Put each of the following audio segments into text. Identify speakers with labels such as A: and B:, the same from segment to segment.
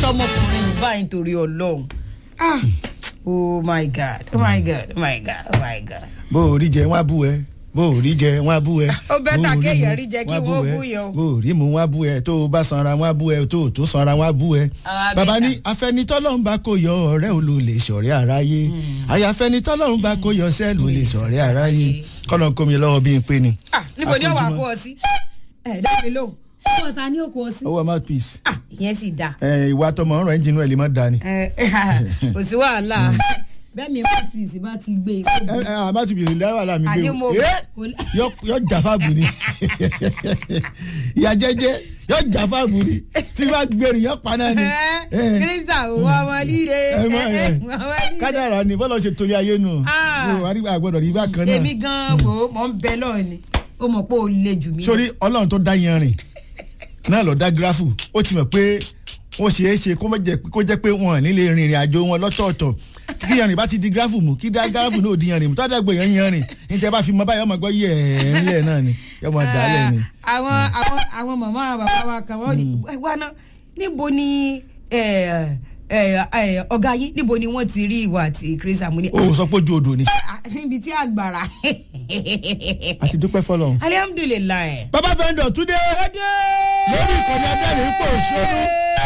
A: sọmọkùnrin yìí báyìí nítorí Ọlọ́run. Oh my God, oh my God, oh my God, oh my God.
B: bó o rí jẹ wọn á bú ẹ bó o rí jẹ wọn á bú ẹ.
A: Ó bẹ́tà kéèyàn rí jẹ kí wọ́n bú yẹn o.
B: bó o rí mu wọn á bú ẹ tó o bá sanra wọn á bú ẹ tó o tó sanra wọn á bú ẹ. bàbá ní afẹnitọ́lọ́run bá kó yọ ọ̀rẹ́ ò ló lè ṣọ̀rẹ́ aráyé àyàfẹnitọ́lọ́run bá kó yọ sẹ́ẹ̀lù lè ṣọ̀rẹ́ aráyé kọ́nà kó mi lọ́wọ́ bí n pé ni.
A: Níbo ni ọwọ́ àkó ọ sí? Dá mi lóhùn. Owó ta ni ó kó ọ sí?
B: owó mouthpiece.
A: Ìyẹn sì dáa.
B: Ìwà tọmọ ọ̀rọ̀ ẹnjìnú ẹ lè má da ni.
A: Kò sí wàhálà. Bẹ́ẹ̀ mi mouthpiece bá ti gbé.
B: Àbá ti bìrì lẹ́wà láàmì gbé o. Yọ jàfáàbù ni. Ìyá jẹ́jẹ́ yọ jàfáàbù ni. Tí wàá gbèrè yọ paná ni.
A: Kírísà òwò ọmọ líle.
B: Kádàrá ni bọ́lá ṣe torí ayé nù. Àgbọ̀dọ̀ rí bá kan náà.
A: Èmi gan-an wò ó mọ̀ ń bẹ lọ́ọ̀ ni. Ó mọ̀ pé ó le jù mí.
B: Sórí Ọlọ́run tó dá yanrìn náà lọ dá gíráfù ó ti mọ̀ pé wọ́n ṣe é ṣe kó jẹ́ pé wọ́n nílé rìnrìn àjò wọn lọ́tọ̀ọ̀tọ̀ kí yanrìn bá ti di gíráfù mú kí dá gíráfù náà di yanrìn mú tó dàgbò yẹn yanrìn ní tẹ́ bá fi mọ báyọ̀ ọmọ gbọ́ yẹ̀ náà ni yọ̀ mọ̀ dálẹ̀ ni.
A: Àwọn màmá bàbá wa kan wọ́n ní wá náà níbo ni ọ̀gá yín níbo ni wọ́n ti rí ìwà àti Chris Amuni.
B: O sọ pé ojú odò ni.
A: Níbi tí àgbàrá.
B: Àti dúpẹ́ fọlọ́run.
A: Alhamdulilayi.
B: Bàbá Vendor Túndé. Lórí ìkànnì Adẹ́rìn pò ṣòro.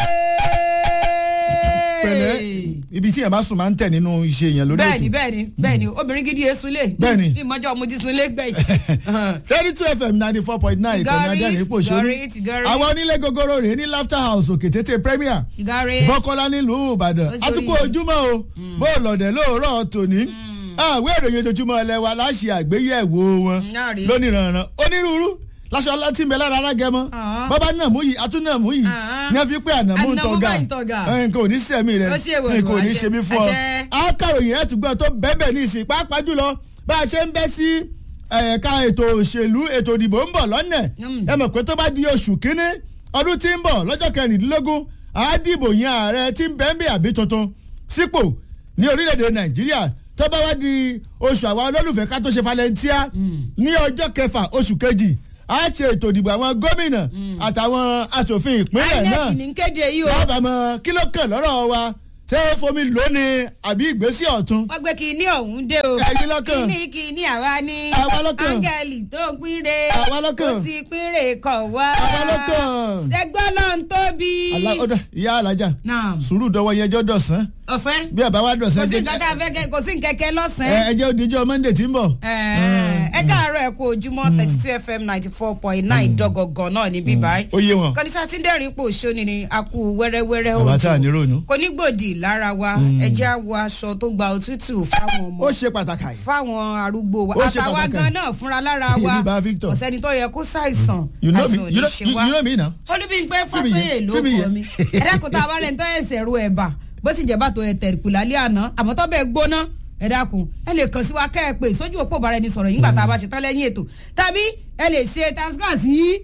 B: Pẹ̀lẹ́ ibi tí yẹn bá sùn máa ń tẹ̀ nínú iṣẹ́ yẹn lórí ètò.
A: Bẹ́ẹ̀ni obìnrin gidi yẹn sunlé.
B: Bẹ́ẹ̀ni
A: ìmọ̀jọ́ mo ti sunlé gbẹ̀yìn.
B: 32 FM 94.9 ìkànnì Adẹ́rìn pò ṣòro. Àwọn onílé gogoro rèé ní Laughter House Òkè Tètè Premier. Bọ́kọ́lá nílùú Ìbàdàn. Àtúkò ojúmọ́ o bó lọ̀dẹ̀ lóòrọ̀ tòní. Àwọn ìròyìn ojoojúmọ́ ẹlẹ́wà láṣẹ àgbéyẹ̀wò wọn lónìí rànran onírúurú láṣọ aláti ń bẹ lára alágẹmọ bàbá náà mú yìí atún náà mú yìí ní a fi pé ànàmú ń tọ́ga nǹkan ò ní sẹ́mi rẹ nǹkan ò ní ṣe mí fún ọ. akàròyìn ẹ̀tùgbọ́n tó bẹ́ẹ̀ ní ìsìn pàápàá jùlọ bá a ṣe ń bẹ́ sí ẹ̀ka ètò òṣèlú ètò ìdìbò ń bọ̀ lọ́nà ẹ mọ̀ pé tó bá di oṣù kínní ọdún tí ń bọ̀ lọ́jọ́ 16 àádìbò yẹn ààrẹ tí ń bẹ́ẹ̀ àbí tuntun sípò ní orílẹ̀-èdè Nàìjíríà tó bá wá di oṣù àwọn olólùfẹ́ ká tó ṣe Valentia ní ọjọ́ 6 oṣù kejì a ṣe ètò ìdìbò àwọn gómìnà àtàwọn aṣòfin ìpínlẹ̀ náà lábàámọ̀ kí ló kàn lọ́rọ̀ wa ṣé fomi lónìí àbí ìgbésí ọ̀tún.
A: wọ́n gbé kínní ọ̀hún dé o.
B: ẹyin lọ́kàn.
A: kínní àwa ni.
B: àwa lọ́kàn.
A: áńgẹ́lì tó ń pínre.
B: àwa lọ́kàn.
A: ó ti pínre kọ̀ wá.
B: àwa lọ́kàn.
A: ṣẹgbọ́n ló ń tóbi.
B: ìyá alájà. sùúrù dọwọ́ yẹjọ́ dọ̀sán.
A: ọ̀fẹ́.
B: bí àbá wa dọ̀sán.
A: kò sí nkẹ́kẹ́ lọ́sàn-án.
B: ẹ jẹ́ òdìjọ́ Monday tí ń bọ̀.
A: ẹ káàárọ̀ ẹ kú ojúmọ́ 32 FM 94.9 dọ́gọ̀gàn náà ní bíbáyìí.
B: ó yé wọn.
A: kọ́nísà tí ń dẹ́rìn pò ṣóni ni a kú wẹ́rẹ́wẹ́rẹ́
B: òjò. àbátà ní ronú.
A: kò ní gbòdì lára wa ẹ jẹ́ á wọ aṣọ tó gba òtútù fáwọn ọmọ.
B: ó ṣe pàtàkì.
A: fáwọn arúgbó wa.
B: ó ṣe pàtàkì.
A: àtàwa gan náà fúnra lára wa. ọ̀sẹ̀ni tó yẹ kó ṣàìsàn. àìsàn ò ní ṣe wá.
B: you know me now.
A: Olúbímpé Fátóyè ló kọ mi. ẹ̀dákùtà abárẹ̀ ń tọ́ ẹ̀sẹ̀ ru ẹ̀bà bó sì jẹ́ bàtò ẹ̀tẹ̀ ìpìlálẹ́ àná àmọ́ tó bẹ́ẹ̀ gbóná ẹ dákun ẹ lè kàn sí wa kẹ́ ẹ pé sójú òpó bára ẹni sọ̀rọ̀ yìí nígbà tá a bá ṣe tán lẹ́yìn ètò tàbí ẹ lè ṣe transfer sí.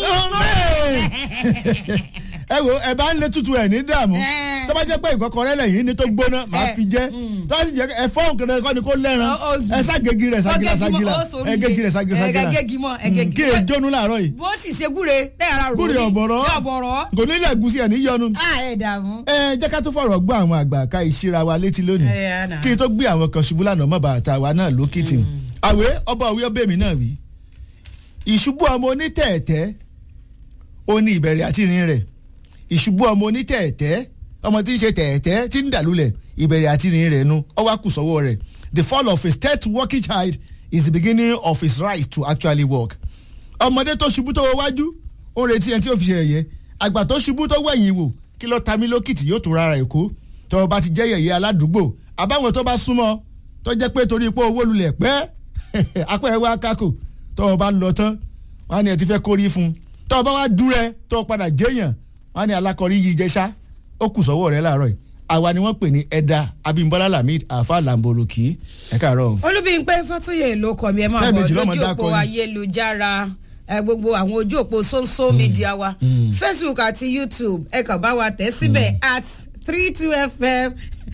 B: ẹ wo ẹ bá ń lé tutù ẹ ní dààmú tó bá jẹ́ pé ìkọkọrẹ́ lẹ́yìn ní tó gbóná máa fi jẹ́ tó bá sì jẹ́ ẹ fọ́ọ̀n kẹrẹ kọ́ ni kó lẹ́ran ẹ ságegi rẹ̀ ságila ẹ gegi rẹ̀ ságila kí ẹ jónú láàárọ̀ yìí.
A: bó sì ṣe gúre tẹ́ ara rò
B: gúre ọ̀bọ̀rọ̀ kò ní ilẹ̀ ẹ̀gúsí ẹ̀ ní yọnu.
A: ẹ dààmú.
B: ẹ jẹ́ ká tó fọ̀rọ̀ gbọ́ àwọn àgbà ká ìṣíra wa létí lónìí kí n tó gbé àwọn kan ṣubú lánàá mọ́ bàtà wa náà lókìtì. àwẹ̀ ọba òwe ọbẹ̀ mi náà wí ìṣubú ọmọ onítẹ̀ẹ̀tẹ̀ ó ní ìbẹ̀rẹ̀ àti ìrìn rẹ̀ ìṣubú ọmọ onítẹ̀ẹ̀tẹ̀ ọmọ tí ń ṣe tẹ̀ẹ̀tẹ̀ tí ń dàlúlẹ̀ ìbẹ̀rẹ̀ àti ìrìn rẹ̀ nu ọwọ́ àkùsọ̀wọ́ rẹ̀ the fall of a third working child is the beginning of his right to actually walk. ọmọdé tó ṣubú tó wọ wájú ó ń retí ẹni tí ó fi ṣe yẹ̀yẹ́ àgbà tó ṣubú tó wẹ̀yìn wò kí ló ta mí lókìtì yóò tún rárá èkó tó bá ti jẹ́ yẹ̀yẹ́ aládùúgbò àbáwọn tó bá súnmọ́ tó jẹ́ pé torí pé owó lulẹ̀ pẹ́ apẹ́ wá kákò tó bá lọ tán wọn á ní ẹ ti fẹ́ kórí fún un tó bá wá dúrẹ́ tó padà jẹ́yàn wọn á ní alákọ̀rí yìí jẹ́sà ó kù sọ́wọ́ rẹ̀ láàárọ̀ yìí àwa ni wọ́n pè ní ẹ̀dá Abímbọ́lá Lamid àfa làǹbòròkì ẹ káàárọ̀.
A: Olúbímpé Fátóyè ló kọ mi ẹ máa bọ̀ lójú òpó ayélujára gbogbo àwọn ojú òpó social media wa Facebook àti YouTube ẹ kàn bá wa tẹ̀ síbẹ̀ at 32 FM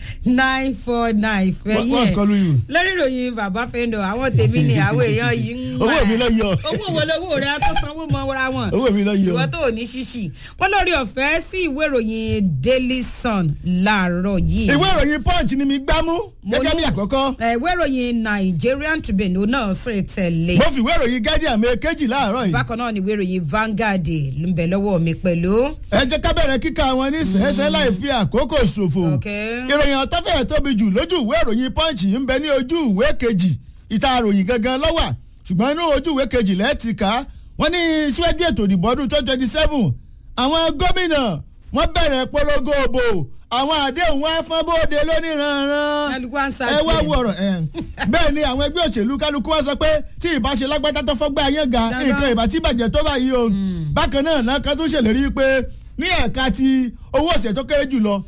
A: 949 fẹ́yẹ̀ lórí ìròyìn bàbá fẹ́ndọ̀ àwọn tèmi ni àwọn èèyàn yìí ń
B: gbà owó mi lọ yọ
A: owó wo lówó rẹ tó sanwó mọ ra wọn
B: owó mi lọ yọ
A: ìwọ tó ní ṣíṣì wọn lórí ọ̀fẹ́ sí ìwé ìròyìn Daily Sun láàárọ̀ yìí.
B: ìwé ìròyìn Punch ni mi gbámú gẹ́gẹ́ bí àkọ́kọ́.
A: ìwé ìròyìn Nigerian Tribune náà sì tẹ̀lé.
B: mo fi ìwé ìròyìn Guardian mi kejì láàárọ̀ yìí.
A: bákan náà ni ìwé ìròyìn Vanguard ń bẹ lọ́wọ́ mi pẹ̀lú.
B: ẹ jẹ́ ká bẹ̀rẹ̀ kíkà wọn ní sẹ́sẹ́ láì fi àkókò ṣòfò. ìròyìn ọ̀tọ́fẹ́ tóbi jù lójú ìwé ìròyìn Punch ń bẹ ní ojú ìwé kejì ìta ìròyìn gangan lọ́wà ṣùgbọ́n inú ojú ìwé kejì lẹ́ẹ̀tì ká wọ́n ní síwájú ètò ìdìbò ọdún 2027 àwọn gómìnà wọ́n bẹ̀rẹ̀ polongo òbò àwọn àdéhùn wá fọ́n bóde lóníranran ẹ wá wo ọ̀rọ̀ bẹ́ẹ̀ ni àwọn ẹgbẹ́ òṣèlú kálukú wá sọ pé tí ìbáṣe lágbádá tó fọ́gbà yẹn ga nǹkan ìbá tí bàjẹ́ tó báyìí o bákan náà lọ́kàn tó ṣèlérí pé ní ẹ̀ka ti owó òṣìṣẹ́ tó kéré jùlọ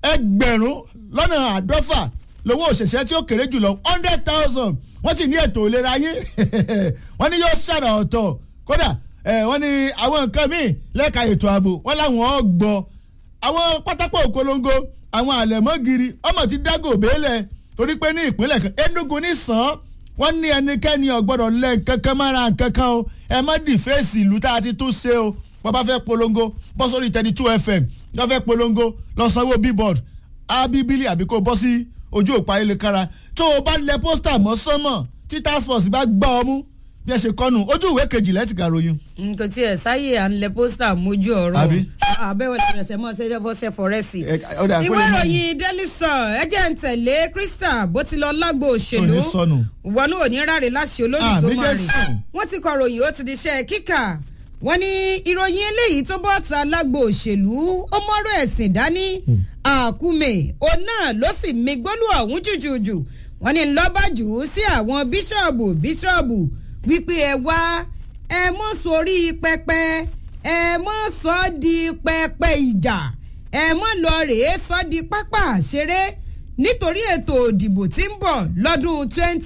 B: 1,150 lówó òṣìṣẹ́ tí ó kéré jùlọ 100,000 wọ́n sì ní ètò ìlera yín wọ́n ní yóò ṣàrà ọ̀tọ̀ kódà wọ́n ní àwọn nǹkan míì lẹ́ka ètò ààbò wọ́n láwọn ọgbọ́ àwọn pátákó òkolongo àwọn àlẹ̀mọ́gìrì ọmọ ti dágò bẹ́ẹ̀lẹ̀ torí pé ní ìpínlẹ̀ kan Enugu ní sàn án wọ́n ní ẹnikẹ́ni ọ̀gbọ́dọ̀ lẹ́ nǹkankan mára nǹkankan o ẹ má dì fèsì ìlú tá a ti tún ṣe o wọ́n bá fẹ́ polongo bọ́ sórí 32 FM wọ́n fẹ́ polongo lọ sanwó billboard abibili àbí kó bọ́ sí ojú òpó ayélujára tó o bá lẹ pósítà mọ́ sánmọ̀ tí task force bá gbá ọ mú bí ẹ ṣe kọ́nu ojú ìwé kejì lẹ́tì kàròyìn.
A: nǹkan tí ẹ sáyé à ń lẹ pósítà mójú ọ̀rọ̀ àbẹ̀wò ìrẹsẹ̀ mọ́ ṣẹ́fọ́sẹ́ fọ́rẹ́sì. ìwé ìròyìn Daily Sun ẹjẹ́ ń tẹ̀lé Crystal bó ti lọ lágbo òṣèlú wọn náà ò ní ráre láṣẹ olóyìn tó máa rìn wọ́n ti kọ ròyìn ó ti di iṣẹ́ kíkà wọ́n ní ìròyìn eléyìí tó bọ́ ta lágbo òṣèlú ó mọ́rọ̀ ẹ̀sìn dání àkúmè òun náà ló sì mi gbólú ọ̀hún jùjùjù wọ́n ní ńlọ́bàjù sí àwọn bíṣọ̀bù wípé ẹ wá ẹ mọ́ sórí pẹpẹ ẹ mọ́ sọ di pẹpẹ ìjà ẹ mọ́ lọ rèé sọ di pápá àṣeré nítorí ètò òdìbò tí ń bọ̀ lọ́dún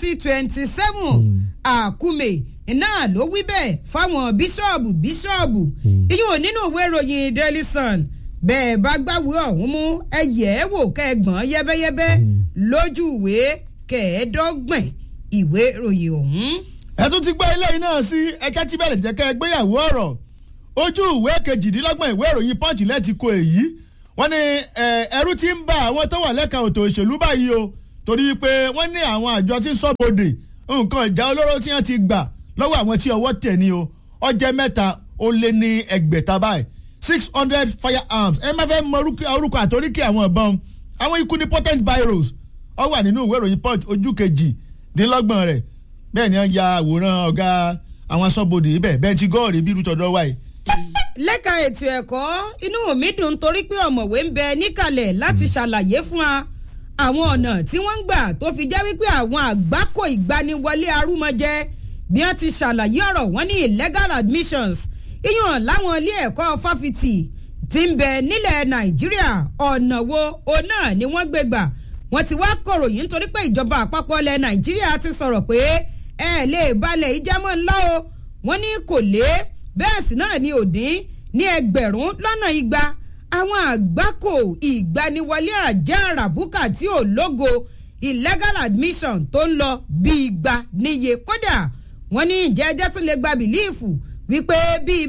A: 2027 àkúmè náà ló wí bẹ́ẹ̀ fáwọn bíṣọ̀bù ìyún nínú ìwé ìròyìn Daily Sun bẹ́ẹ̀ bá gbàwé ọ̀hún mú ẹ yẹ̀ ẹ́ wò kẹ́gbọ́n yẹ́bẹ́yẹ́bẹ́ lójú ìwé kẹẹ̀ẹ́dọ́gbọ̀n ìwé ìròyìn ọ̀hún.
B: ẹ tún ti gbọ́ eléyìí náà sí ẹjẹ́ tí bẹ̀rẹ̀ jẹ́ kẹ́ ẹ gbéyàwó ọ̀rọ̀ ojú ìwé kejìdínlọ́gbọ̀n ìwé ìròyìn Punch lẹ́ẹ̀tì kó èyí wọ́n ní ẹ̀rù ti ń bá àwọn tó wà lẹ́ka ètò òṣèlú báyìí o torí pé wọ́n ní àwọn àjọ tí ń sọ́bodè nǹkan ìjà olóró tí wọ́n ti gbà lọ́wọ́ àwọn tí ọwọ́ tẹ̀ ní o ọjẹ́ 3 ó lé ní ẹgbẹ̀ta báyìí 600 firearms ẹ má fẹ́ mọ orúkọ àtoríkì àwọn ìbọn àwọn ikú ní potent virus ó wà nínú ìwé ìròyìn Punch ojú kejìdínlọ́gbọ̀n rẹ̀ bẹ́ẹ̀ ni wọ́n ya àwòrán ọ̀gá àwọn aṣọ́bodè ibẹ̀ bẹ́ẹ̀ntì gọ́ọ̀rì bí irútọ̀dọ̀ wáyé.
A: lẹ́ka ètò ẹ̀kọ́ inú mi dùn torí pé ọ̀mọ̀wé ń bẹ níkàlẹ̀ láti ṣàlàyé fún wa àwọn ọ̀nà tí wọ́n ń gbà tó fi jẹ́ wípé àwọn àgbákò ìgbaniwọlé arúmọjẹ bí wọ́n ti ṣàlàyé ọ̀rọ̀ wọn ní illegal admissions iyùn láwọn ilé ẹ̀kọ́ fáfitì tí ń bẹ nílẹ̀ Nàìjíríà ọ̀nà wo òun náà ni wọ́n gbé gbà wọ́n ti wá kọ̀ròyìn nítorí pé ìjọba àpapọ̀ ilẹ̀ Nàìjíríà ti sọ̀rọ̀ pé ẹ lè balẹ̀ ìjámọ́ ńlá o wọ́n ní kò lé bẹ́ẹ̀ sì náà ní òdín ní 200 àwọn àgbákò ìgbaniwọlé àjẹ́ àràbùkà tí ò lógo illegal admission tó ń lọ bí 200 níye kódà wọ́n ní ìjẹ́jẹ́ tó lè gba bìlíìfù wípé bíi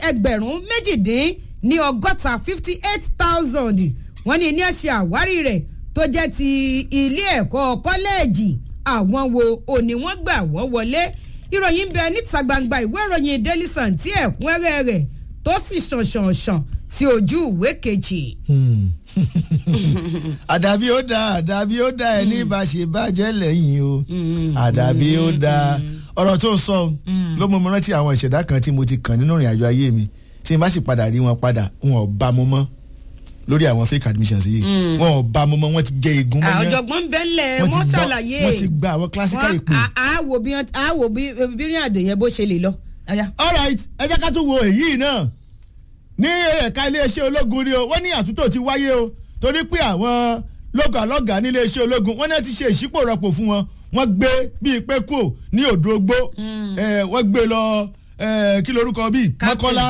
A: 2,000 ní 58,000 wọ́n ní ẹ̀ṣẹ̀ àwárí rẹ̀ tó jẹ́ ti ilé ẹ̀kọ́ kọ́lẹ́ẹ̀jì àwọn wo òní wọ́n gbà wọ́n wọlé ìròyìn bẹ níta gbangba ìwé ìròyìn Daily Sun tí ẹ̀kúnrẹ́rẹ́ rẹ̀ tó sì ṣàn sí ojú ìwé kejì.
B: àdàbí ó dá ẹni bá ṣe bàjẹ́ lẹ́yìn o àdàbí ó dá ọ̀rọ̀ tó sọ ló mú mi rántí àwọn ìṣẹ̀dá kan tí mo ti kàn nínú ìrìn àjò ayé mi tí n bá sì padà rí wọn padà wọn ò bá mo mọ́ lórí àwọn fake admissions yìí wọn ò bá mo mọ wọn ti jẹ igun mọ yẹn
A: ọ̀jọ̀gbọ́n bẹ́ńlẹ̀ wọ́n ṣàlàyé
B: wọ́n ti gba àwọn classical ìpè.
A: àwò bí rìn àjò yẹn bó ṣe lè lọ.
B: all right ẹ jẹ́ ká tún wo èyí náà ní ẹ̀ka iléeṣẹ́ ológun ni o wọ́n ní àtúntò ti wáyé o torí pé àwọn lọ́gàlọ́gà ní iléeṣẹ́ ológun wọ́n náà ti ṣe ìṣípòrọ̀pọ̀ fún wọn wọ́n gbé bíi pé kò ní Òdògbó wọ́n gbé lọ kí lorúkọ bíi Mọ́kọ́lá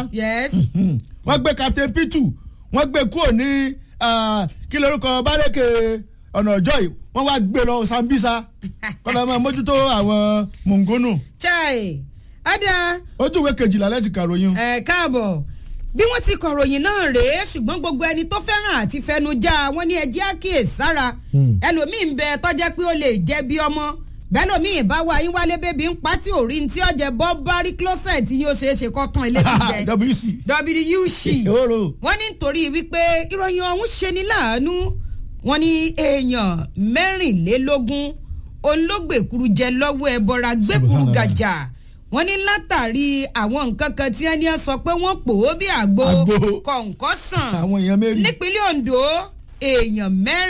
B: wọ́n gbé Captain Pitu wọ́n gbé kúrò ní kí lorúkọ bárẹ́kẹ̀ ọ̀nà ọjọ́ yìí wọ́n wá gbé lọ Sambisa kọ́lá máa mójútó àwọn mọ̀ngónù.
A: chai ada.
B: ojú ìwé kejìlá lẹ́tì kàròyìn.
A: káàbọ̀ bí wọ́n ti kọ̀ròyìn náà rèé ṣùgbọ́n gbogbo ẹni tó fẹ́ràn àti fẹnujá wọn ní ẹjẹ́ àkíyèsára ẹlòmíín bẹ tọ́jẹ́ pé ó lè jẹ́ bí ọmọ bẹ́ẹ̀ lómi ìbá wa yín wálé bébí ń pa tí ò rí tí ọ̀jẹ̀ bọ́ bá rí closet yín ó ṣeé ṣe kọ́kàn ilé jíjẹ WC wọ́n ní nítorí wípé ìròyìn ọ̀hún ṣe ní láàánú wọ́n ní èèyàn 24 òun ló gbèkuru jẹ lọ́wọ́ ẹbọra gbèkuru gàjà wọ́n ní látàrí àwọn nǹkan kan tí ẹni sọ pé wọ́n pò ó bí àgbo kọ̀ǹkọ́sàn nípínlẹ̀ Ondo èèyàn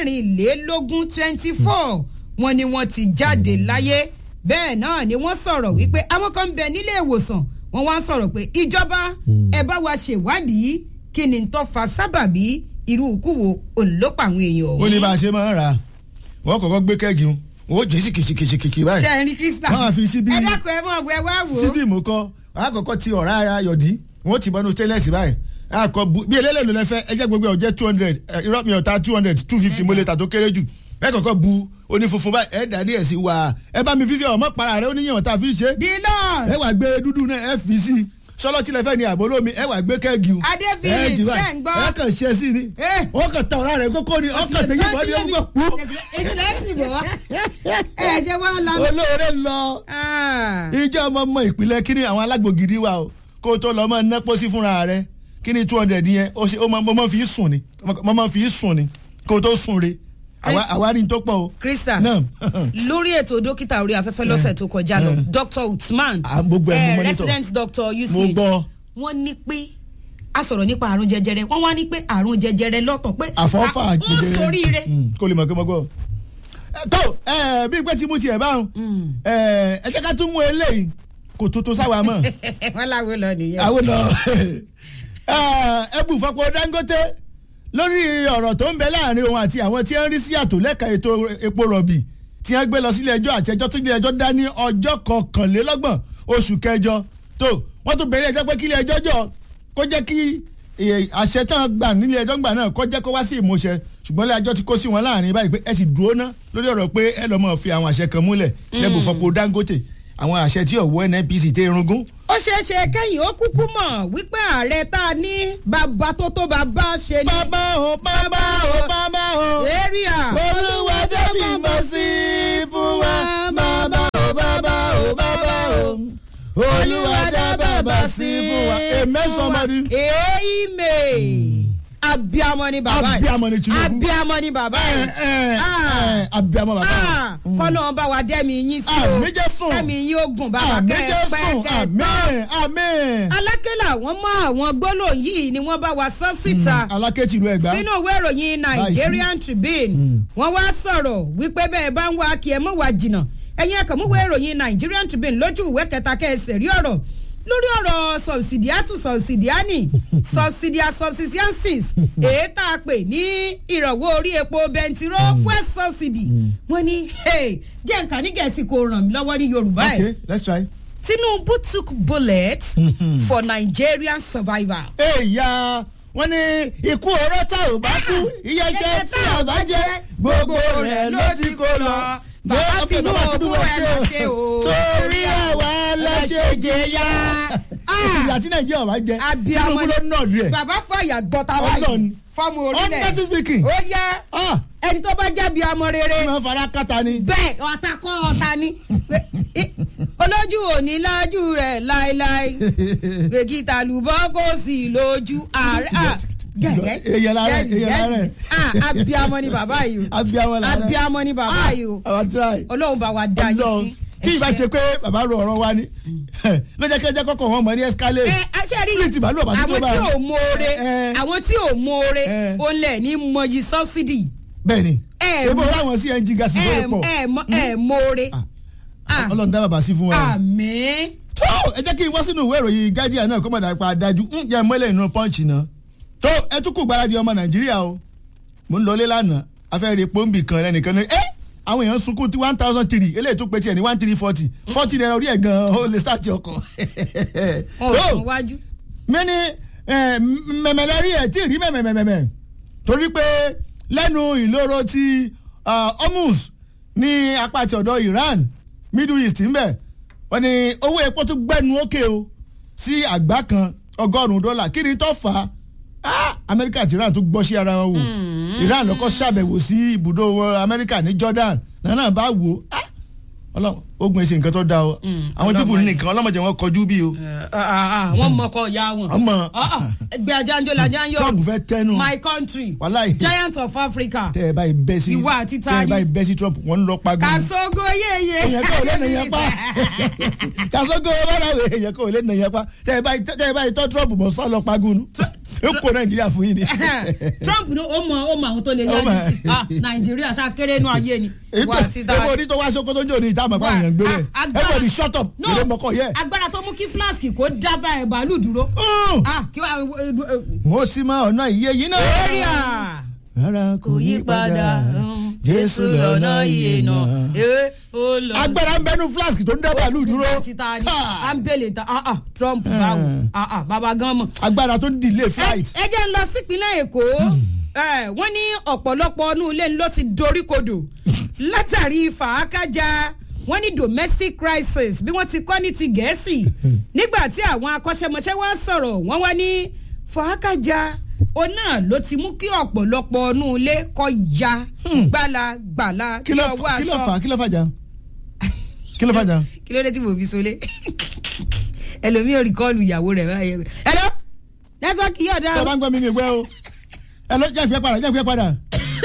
A: 24 wọ́n ní wọ́n ti jáde láyé bẹ́ẹ̀ náà ni wọ́n sọ̀rọ̀ wípé àwọn kan ń bẹ nílé ìwòsàn wọ́n wá ń sọ̀rọ̀ pé ìjọba ẹ bá wa ṣèwádìí kí ni tó fa sábàbí irú ikú wo olùlọ́pọ̀ àwọn èèyàn.
B: ó ní bá a ṣe máa ń ra wọ́n kọ́kọ́ gbé kẹ́gì wọn ó jẹ́ sí kìsìkìsì báyìí.
A: ṣe ẹni Krista
B: wọ́n á fi síbí
A: ẹ dákun ẹ mọ̀ ẹ wá wò.
B: síbí mú kọ́ àkọ́kọ́ ti ọ̀rá ayọ̀dí wọ́n ti bọ́nu stainless báyìí àkọ́ bí eléyìí ló lẹ́fẹ́ ẹjẹ́ gbogbo ọ̀jẹ́ 200 irọ́ mi ọ̀tá 200 250 mo lè tà tó kéré jù ẹ kọ́kọ́ bu onífunfun báyìí ẹ dàdí ẹ̀ sí wa ẹ bá mi fi sí ọmọ para rẹ oníyàn tá a fi ṣe.
A: dínà.
B: ẹ wà gbé dúdú náà ẹ fi sí sọlọ́tì lẹ́fẹ̀ ni àbólò mi ẹ wà gbé kẹ́gì o.
A: adéfìyè ṣe ń gbọ́.
B: ẹ kàn ṣe sí ni wọ́n kàn tà ọ̀rá rẹ̀ kókó ni ọkàn tẹ̀yìn bọ́ ni ó ń gbọ́ kú.
A: ètò ẹ̀ ti bọ̀ wá ẹ jẹ́ wá lọ.
B: olóore lọ ìjọ ọmọ ìpínlẹ̀ kí ni àwọn alágbògidì wa o kó tó lọ mọ ná pósí fúnra rẹ kí ni 200 yẹn ó mọ fi sùn ni mọ fi sùn ni kó tó sùn re àwárí tó pọ̀ o.
A: Krista lórí ètò dókítà orí afẹ́fẹ́ lọ́sẹ̀ tó kọjá lọ Dr. Uthman resident doctor usage wọ́n ní pé a sọ̀rọ̀ nípa àrùn jẹjẹrẹ wọ́n wá ní pé àrùn jẹjẹrẹ lọ́tọ̀ pé
B: àfọ́fà jẹjẹrẹ
A: ó soríire.
B: kó lè mọ̀ kí mo gbọ́. tó bí pé tí mo tiẹ̀ báwọn ẹ jẹ́ ká tún mú eléyìí kò tuntun sáwa mọ́.
A: wọ́n láwo lọ nìyẹn.
B: àwọn lọ ẹ bù fọpọ̀ Dangote lórí ọ̀rọ̀ tó ń bẹ láàrin òun àti àwọn tí ń rí sí àtò lẹ́ka ètò epo rọ̀bì tí wọ́n gbé lọ sílé ẹjọ́ àti ẹjọ́ tó gbé ẹjọ́ dá ní ọjọ́ 21 oṣù kẹjọ tó wọ́n tún bẹ̀rẹ̀ ẹjọ́ pé kí ilé ẹjọ́ jọ kó jẹ́ kí àṣẹ tán gbà nílé ẹjọ́ gbà náà kó jẹ́ kó wá sí ìmúṣẹ ṣùgbọ́n ilé ẹjọ́ ti kó sí wọn láàrin báyìí pé ẹ sì dúró ná lórí ọ̀rọ̀ pé ẹ lọ́ mọ̀ fi àwọn àṣẹ kan múlẹ̀ lẹ́bùn fọpo Dangote àwọn àṣẹ tí ọ̀wọ́ NNPC tẹ́ irungún.
A: ó ṣeé ṣe kẹ́yìn ó kúkú mọ̀ wípé ààrẹ tá a ní bàbá tó tó bàbá ṣe ni.
B: bàbá o bàbá o bàbá o.
A: èrìà.
B: olúwa dẹ́bi mọ̀ sí fún wa. bàbá o bàbá o bàbá o. olúwa dá bàbá sí fún wa. amen somebody.
A: amen. Abiamọ ni bàbá yìí.
B: Abiamọ ni Tinubu.
A: Abiamọ ni bàbá yìí.
B: Abiamọ bàbá yìí.
A: Kọ́nà bá wa dẹ́mi yín sí o.
B: Àmì jẹ́ sùn.
A: Dẹ́mi yín ogun bàbá kẹ́ẹ̀pẹ́
B: kẹ́ẹ̀pẹ́. Àmín.
A: Alákẹ́lẹ̀ àwọn mọ àwọn gbólóhùn yìí ni wọ́n bá wa sọ síta.
B: Alákẹ́ tìlú Ẹ̀gbá.
A: Sínú ìwé ìròyìn Nigerian Tribune. Wọ́n wá sọ̀rọ̀ wípé bẹ́ẹ̀ bá ń wá kí ẹ mọ̀ wá jìnnà. Ẹ̀yin ẹ̀kọ́ mú ìwé ìròyìn Nigerian Tribune lójú ìwé kẹta kẹsẹ̀ rí ọ̀rọ̀ lórí ọ̀rọ̀ subsidiary subsidiancies èyí tá a pè ní ìrànwọ́ orí epo bẹntiró fuel subsidy wọ́n ní jẹ́ nǹkan ní Gẹ̀ẹ́sì kò ràn mí lọ́wọ́ ní Yorùbá ẹ̀.
B: Okay, let's try.
A: Tinubu took bullet for Nigerian survival.
B: Èyà wọ́n ní ikú ọ̀rọ̀ tá ò bá kú iye jẹ́ tí a bá jẹ́ gbogbo rẹ̀ ló ti kó lọ.
A: Bàbá Tinubu ẹ̀ ṣe o.
B: Torí àwa la ṣe jẹyà. Ìyá tí Nàìjíríà wá jẹ Tinubu ló nà rẹ̀.
A: Bàbá fàyà dọ́ta wáyé fọ́ọ̀mù orílẹ̀.
B: Honestly speaking.
A: Ó yá ẹni tó bá jẹ́ bí ọmọ rere.
B: Ìmọ̀ fara kàtà ni.
A: Bẹ́ẹ̀ ọ̀tá kọ́ ọ̀tá ni. Olójú òní lájú rẹ̀ láéláé. Gègìtà lùbọ́ kò sí lójú ààrẹ. Gẹ́gẹ́ abiamọ ni bàbá yìí o. Abiamọ ni bàbá yìí o. Ọlọ́run bá wa dá yín sí.
B: Tí ìbá ṣe pé bàbá ro ọ̀rọ̀ wa ni ló jẹ́ kí ẹ jẹ́ kọ́kọ́ wọn mọ̀ ní escalate.
A: Àwọn tí ò mọ̀ọ́re ó lẹ̀ ní mọ̀yì subsidy.
B: Bẹ́ẹ̀ni ebo láwọn CNG gasi lórí pọ̀.
A: ẹ mọ̀ọ́re.
B: Ọlọ́run dá bàbá sí fún wa.
A: Àmín.
B: tó ẹ jẹ́ kí n wá sínú ìwé ìròyìn Guardian náà kó mọ̀ dáa pa adájú jẹ́ mọ́lẹ̀ inú Punch náà. tó ẹ tún kù gbáradì ọmọ Nàìjíríà o mo ń lọlé lánàá afẹ́rẹ́ pọ́ńbì kan lẹ́nìkan ní àwọn èèyàn sunkún tí 1003 eléyìí tó pe tiẹ̀ ní 1340 40 naira orí ẹ̀ gan-an ó lè start ọkàn. mẹ́ni mẹ̀mẹ̀lẹ́rí ẹ̀ tí ì rí mẹ̀mẹ̀mẹ̀mẹ̀ torí pé lẹ́nu ìloro ti Hormuz ní apá àti ọ̀dọ̀ Iran Middle East ń bẹ̀ wọ́n ní owó epo tó gbẹ́nu ókè o sí àgbá kan $100 kí ni tó fà á Amẹ́ríkà àti Iran tó gbọ́ sí ara wọn wò Iran lọ́kọ́ ṣàbẹ̀wò sí ibùdó Amẹ́ríkà ní Jordan náà bá wò ó ogun ẹsẹ nǹkan tó da o àwọn pípù nìkan ọlọmọdé wọn kọjú bí o.
A: wọn mọkọ ya wọn.
B: ọmọ
A: ẹgbẹ ajanjo lajanjo.
B: Trump fẹ́ tẹnu.
A: my country.
B: wàláyé
A: giant of Africa.
B: tẹ ẹ báyìí bẹ́ sí.
A: ìwà àti tani.
B: tẹ ẹ báyìí bẹ́ sí Trump wọ́n ń lọ pagun.
A: Kasogo yeye.
B: èèyàn kò lè nà yẹn pa Kasogo bára èèyàn kò lè nà yẹn pa tẹ ẹ báyìí tọ́ Trump mọ̀ sọ́ lọ pagun. ó kó Nàìjíríà fún yín ni.
A: Trump ní ó mọ àwọn tó lè yájú sí Nàìjíríà ṣàkéré inú ayé ni. ìwà àti tani.
B: èpo onítọ̀ wá Sokoto jò ní ìta àmọ́ pa èèyàn gbé rẹ̀ everybody shut up.
A: no agbára tó mú kí flask kó dábàá ẹ̀ bàálù dúró.
B: mo ti mọ ọ̀nà iye yìí náà. rárá kò yí padà Jésù lọ́nà iye náà. agbára ń bẹnu flask tó ń dá bàálù dúró.
A: à ń bèlè ta Trump báwo bàbá gan mọ̀.
B: agbára tó ń delay flight.
A: ẹ jẹ́ ń lọ sípínlẹ̀ Èkó wọ́n ní ọ̀pọ̀lọpọ̀ ọdún ilé ló ti doríkodò látàrí fàákájà wọ́n ní domestic crisis bí wọ́n ti kọ́ ní ti Gẹ̀ẹ́sì nígbà tí àwọn akọ́ṣẹ́mọṣẹ́ wá sọ̀rọ̀ wọ́n wá ní fàákàjà òun náà ló ti mú kí ọ̀pọ̀lọpọ̀ ọ̀nù ilé kọ́ ya gbalagbala
B: kí ló fà kí ló fàjà kí ló fàjà.
A: kí ló dé tí mo fi solé ẹlòmíì ò rí kọ́ọ̀lù ìyàwó rẹ̀ báyẹn. ẹ̀rọ nẹ́tíwọ́ọ̀kì yóò dáa.
B: tọ́ bá ń gbọ́ mi mi gbẹ́ o ẹ lọ jẹ́ ìpẹ́ padà.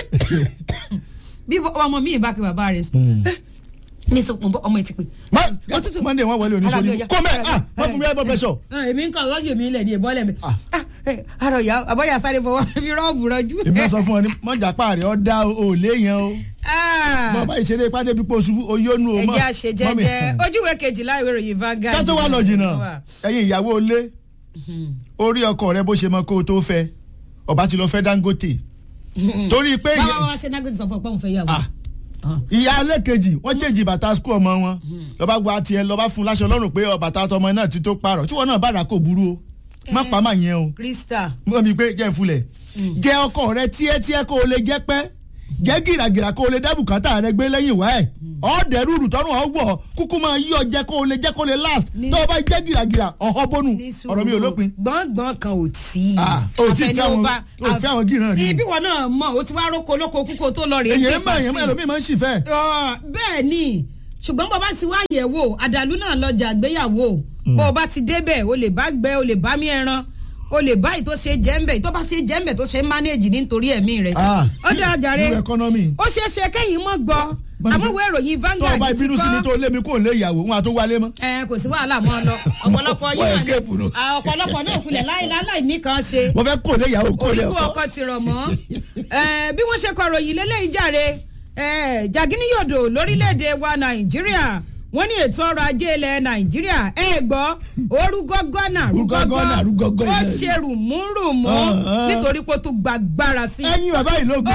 A: bí ọmọ mi ìbá kí bàbá rẹ̀ sọ ní sọpọ̀ ọmọ ẹ̀ ti pè.
B: Monday wọn wọlé oníṣòwò kó mẹ́ wọ́n fún mi ẹ̀ bọ́ pẹ́sọ̀.
A: èmi ń kọ́ lọ́jọ́ mi lẹ̀ ní ìbọ́lẹ̀ mi. àrò ìyá àbọ̀yà sáré fọwọ́ fi rọ́ọ̀bù rọ́jú.
B: èmi sọ fún ọ ní mọ́jà páàrí ọ dá o lé yẹn o. bọ́ bá ìṣeré pàdé bí pọ̀ ṣubú oyónú o mọ́.
A: ẹ̀jẹ̀ àṣẹ jẹ́jẹ́ ojúwe kejìlá ìwé ìròyìn Vanguard.
B: ká tó wá lọ jìnnà ẹ̀yin ìyàwó ilé orí ọkọ rẹ bó ṣe mọ kó o tó fẹ́ ọba ti lọ fẹ́ Dangote. torí pé
A: báwa wá ṣe Dangote sọ fún ọ pé òun fẹ́ yàwó.
B: ìyá alẹ́ kejì wọ́n jẹ́jì bàtà skul ọmọ wọn lọ́ba gba tiẹ̀ lọ́ba fún láṣọ lọ́rùn pé bàtà tọmọ náà ti tó parọ̀ tí wọ́n náà bàdà kò burú o má pa má yẹn o.
A: Krista.
B: mo mi pé jẹ́ ìfulẹ̀ jẹ́ ọkọ rẹ tíẹ́tíẹ́ kó o lè jẹ́ pẹ́ jẹ́ gìràgìrà kó o lè dá bùkátà rẹ gbé lẹ́yìn wá ẹ̀ ọ̀ọ́dẹ̀ rúurú tọ́rùn ọ̀wọ̀ kúkú máa yí ọ jẹ́ kó o lè last tó o bá jẹ́ gìràgìrà ọ̀họ́ bónú ọ̀rọ̀ mi ò lópin.
A: gbọ̀ngbọ̀n kan ò tí.
B: o ti fi àwọn gíran rí.
A: ibi wọn náà mọ o ti wá róko lóko kúkó tó lọ rèé.
B: èyàn mọ ẹlòmíì máa ń ṣì fẹ́.
A: bẹ́ẹ̀ ni ṣùgbọ́n bó bá ti wá yẹ̀ wò àdàlú náà lọ́jà àgbéyàwó bó o bá ti débẹ̀ o lè bá gbẹ o lè bá mí ẹran o lè bá ìtò ṣe jẹ́ńbẹ̀ ìtò bá ṣe jẹ́ńbẹ̀ tó ṣe manage nítorí ẹ̀mí rẹ̀. ó dé ọjàre ó ṣeé ṣe kẹ́yìn mọ́ gbọ́ àmọ́wé ìròyìn Vanguard ti kọ́.
B: tó o bá ìbínú sí mi tó lé mi kó lé ìyàwó wọn àtó wálé mọ́.
A: kò sí wàhálà mọ́ ọ lọ ọ̀pọ̀lọpọ̀ náà kulẹ̀ láì nìkan ṣe.
B: mo fẹ́ kó lé ìyàwó kó lé ọkọ.
A: oríkó ọkọ ti rọ̀ mọ́ bí wọ́n ṣe kọ ròyìn lélẹ́yìí jàre jàgínníyòdò lórílẹ̀‐èdè wa Nàìjíríà wọ́n ní ètò ọrọ̀ ajé ilẹ̀ Nàìjíríà gbọ́ orúgọ́gọ́nà rúgọ́gọ́ ó ṣe rùmúrùmú nítorí pé ó tún gbàgbára sí.
B: ẹ̀yin bàbá yìí ló gbé.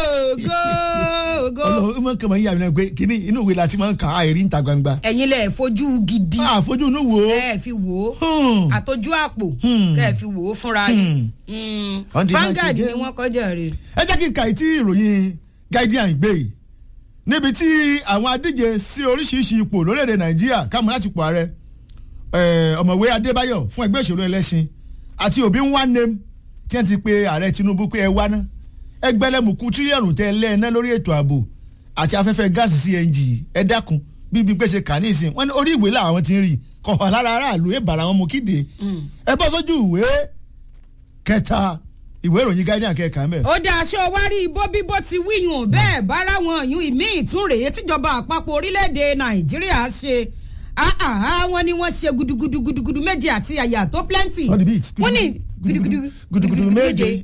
B: ọmọ kan máa ń yà mí náà pé kíní inú ìwé la ti máa ń kà á èrí níta gbangba.
A: ẹ̀yin lẹ̀ fojú gidi.
B: fojú inú wo.
A: ẹ fi wò ó àtọ́jú àpò kẹ́ ẹ fi wò ó fúnra yín. Vanguard ni wọ́n kọjá rè.
B: ẹ jẹ́ kí n ka ìtí ìròyìn Guardian gbé yìí níbi tí àwọn adíje sí oríṣiríṣi ipò lórílẹ̀‐èdè Nàìjíríà kámú láti pò ààrẹ ọ̀mọ̀wé Adébáyọ̀ fún ẹgbẹ́ òṣèlú ẹlẹ́sìn àti Obi Nwannem tí wọ́n ti pe ààrẹ Tinubu pé ẹ wá ná ẹgbẹ́lẹ́mùkú tírílíọ̀nù tẹ́ lẹ́ẹ̀ná lórí ètò ààbò àti afẹ́fẹ́ gáàsì CNG ẹ dákun bíbí pé ṣe kà ní ìsìn wọ́n ní orí ìwé làwọn ti ń rí kọ̀ọ̀kan lára aráàlú ẹ̀ bàrà wọn mú kíde ẹ bọ́ sójú ìwé kẹta ìwé ìròyìn Guardian kẹka mẹ.
A: ó dá aṣọ wárí ibo bíbó ti wíyùn bẹ́ẹ̀ bára wọn yún ìmí ìtúnrèé tíjọba àpapọ̀ orílẹ̀-èdè Nàìjíríà ṣe wọ́n ní wọ́n ṣe gudugudu méje àti àyà tó plenty. wọ́n ní
B: gudugudu méje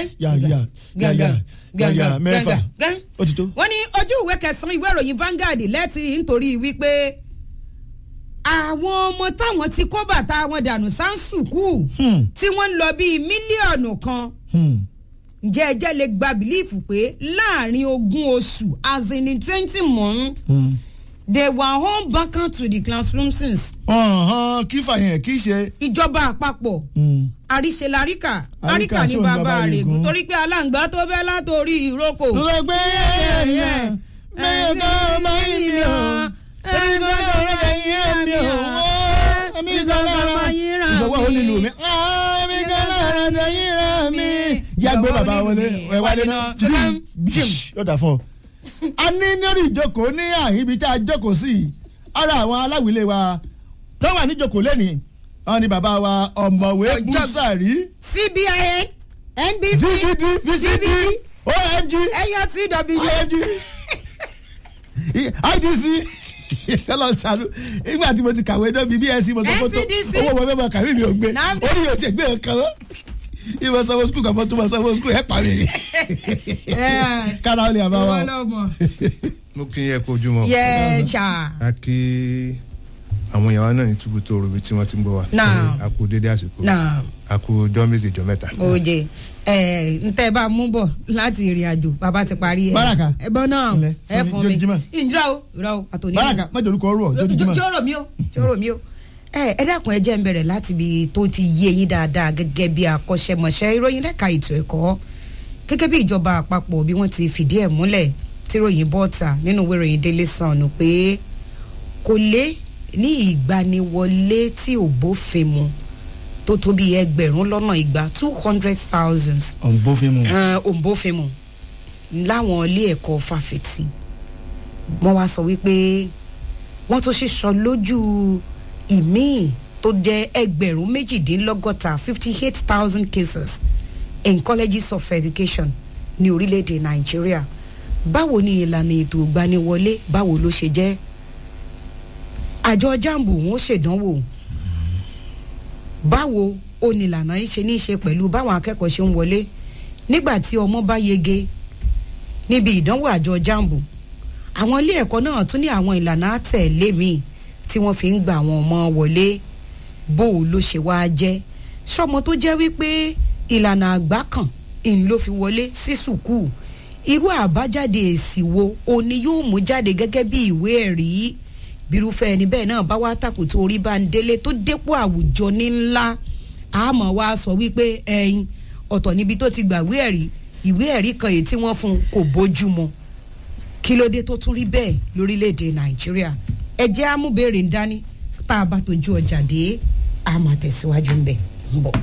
B: yàyà mẹ́fà ó ti tó.
A: wọ́n ní ojú ìwé kẹsàn-án ìwé ìròyìn Vanguard lẹ́tì nítorí wípé àwọn ọmọ táwọn ti kó bàtà wọn dànù sánsùkú tí wọ́n ń lọ bíi mílíọ̀nù kan ǹjẹ́ ẹjẹ́ lè gba bìlífù pé láàrin 20 oṣù as in 20 months they were home back to the classroom since.
B: kí fàyẹn kí ṣe.
A: ìjọba àpapọ̀ àríṣe láríkà ní bàbá àrègùn torí pé aláǹgbá tó bẹ́ látòrí ìrókò.
B: tó lọ gbé ẹ̀yẹ mẹ́yọ̀ kan máa ń mi ọ̀ ẹ̀mí kan lára ẹ̀yìn mi ọ̀ ẹ̀mí kan lára ìṣòwò ò nílò mi ẹ̀mí kan lára ẹ̀yìn mi. yàgbé bàbá wọlé ẹ̀wálé náà yóò dà fún ọ. a ní lórí ìjókòó ní àyíbi tí a jókòó sí ara àwọn aláwìlé wa tó wà níjókòó lẹ́nìí wọn ni bàbá wa ọ̀mọ̀wé Búsàrí.
A: CBN NBC
B: DVD VCD OMG
A: ARTW
B: IDC kọlọ ṣàlù nígbà tí mo ti kàwé náà bíbí ẹsìn mo sọ fún tó owó wọn fẹ́ mọ kàwé mi ò gbé orí yóò ti gbé ọkàn lọ ìwọ sanwó skul kan fọ tó mọ sanwó skul ẹ pa mi ni kára ó lè àbá wa.
C: mo kí yẹ kó ojúmọ́.
A: yẹ ṣá.
C: a kí àwọn ìyàwó náà ní túbú tó rògbé tí wọ́n ti ń bọ̀ wá. a kú dédé àsìkò a kú jọ́ méjì jọ́ mẹ́ta.
A: oje ntẹ bá mú bọ̀ láti ìrìn àjò bàbá ti parí ẹ.
B: Baraka
A: ẹbọn náà ẹ fún mi ìjìrà o àtòní.
B: Baraka má jòlúkọ ọrọ jọjúmọ.
A: jọrọ mi o ẹ dákun ẹ jẹ́ ń bẹ̀rẹ̀ láti ibi tó ti yé yín dáadáa gẹ́gẹ́ bí akọ́ṣẹ́mọṣẹ́ ìròyìn lẹ́ka ètò ẹ̀kọ́ gẹ́gẹ́ bí ìjọba àpapọ̀ bí wọ́n ti fìdí ẹ̀ múlẹ̀ tí ròyìn bọ́ta nínú ìwé ìròyìn Daily Sun pé kò lé ní ìgbaniwọlé tí ò bófin mu tó tó bí 200,000. òǹbófinmu láwọn ilé ẹ̀kọ́ fáfitì wọ́n wá sọ wípé wọ́n tó ṣíṣọ lójú ìmíì tó jẹ́ 58,000 cases in colleges of education ní orílẹ̀-èdè Nàìjíríà. Báwo ni ìlànà ètò ìgbaniwọlé báwo ló ṣe jẹ́? Àjọ jambu wọ́n ṣèdánwò. Báwo ó ní ìlànà yìí ṣe ní í ṣe pẹ̀lú báwọn akẹ́kọ̀ọ́ ṣe ń wọlé nígbà tí ọmọ bá yege níbi ìdánwò àjọ jambu. Àwọn ilé ẹ̀kọ́ náà tún ní àwọn ìlànà àtẹ̀lé míì tí wọ́n fi ń gba àwọn ọmọ wọlé. Bó ló ṣe wá jẹ́? Ṣọmọ tó jẹ́ wípé ìlànà àgbà kan ìn ló fi wọlé sí sùkúù. Irú àbájáde èsì wo o ni yóò mú jáde gẹ́gẹ́ bí ìwé ẹ̀rí? Bírúfẹ́ ẹni bẹ́ẹ̀ náà bá wá tàkù tó orí bá ń délé tó dépò àwùjọ ní ńlá àmọ́ wá sọ wípé ẹ̀yin ọ̀tọ̀ níbi tó ti gbà ìwé ẹ̀rí kan èyí tí wọ́n fún kò bójú mu. Kí ló dé tó tún rí bẹ́ẹ̀ lórílẹ̀‐èdè Nàìjíríà? Ẹ jẹ́ àmúbèrè ń dání tá a bá tójú ọjà dé a máa tẹ̀síwájú ń bẹ̀ ń bọ̀.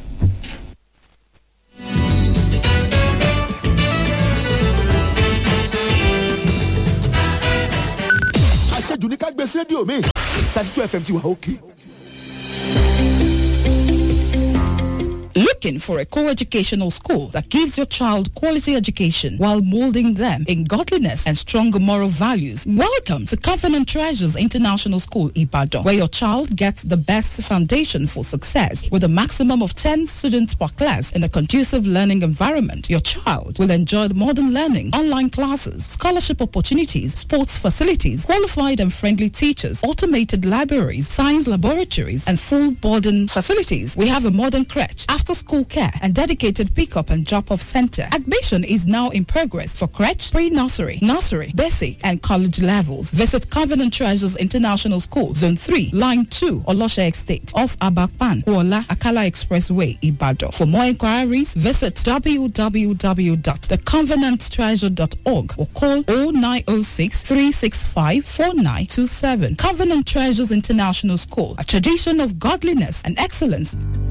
D: àṣejù ní ká gbé sí rédíò mi 32 FM ti wà òkè.
E: Looking for a co-educational school that gives your child quality education while molding them in godliness and strong moral values? Welcome to Covenant Treasures International School, Ibadan, where your child gets the best foundation for success with a maximum of 10 students per class in a conducive learning environment. Your child will enjoy modern learning, online classes, scholarship opportunities, sports facilities, qualified and friendly teachers, automated libraries, science laboratories, and full boarding facilities. We have a modern crèche, after-school care, and dedicated pick-up and drop-off center. Admission is now in progress for crèche, pre-nursery, nursery, basic, and college levels. Visit Covenant Treasures International School, Zone 3, Line 2, Olosha Estate, off Abakpan, Kuala, Akala Expressway, Ibadan. For more inquiries, visit www.thecovenanttreasure.org or call 0906 365 4927. Covenant Treasures International School, a tradition of godliness and excellence.